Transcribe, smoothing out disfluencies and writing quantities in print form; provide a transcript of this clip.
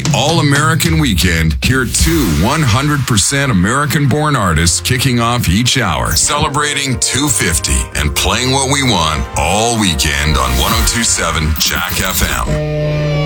All-American Weekend, hear two 100% American-born artists kicking off each hour, celebrating 250 and playing what we want all weekend on 102.7 Jack FM.